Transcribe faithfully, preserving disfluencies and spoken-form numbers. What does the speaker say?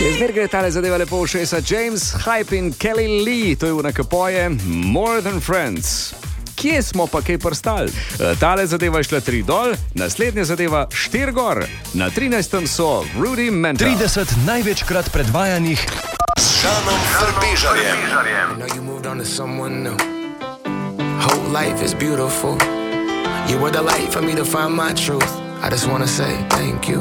Zmer gre tale zadeva lepo v šesa. James Hype in Kelly Lee, to je v nekapoje More Than Friends. Kje smo pa kaj prstali? Tale zadeva je šla tri dol, naslednja zadeva štir gor. Na trinajstem so Rudy Mental. trideset največkrat predvajanih s Žanom Frbežarjem. I know you moved on to someone new. Whole life is beautiful. You were the light for me to find my truth. I just wanna say thank you.